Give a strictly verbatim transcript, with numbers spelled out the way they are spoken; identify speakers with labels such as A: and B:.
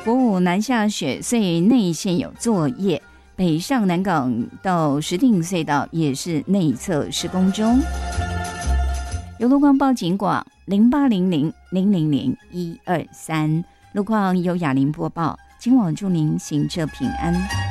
A: 国五南下雪隧内线有作业，北上南港到石碇隧道也是内侧施工中。有路况报警广零八零零零零零一二三，路况由雅玲播报。今晚祝您行车平安。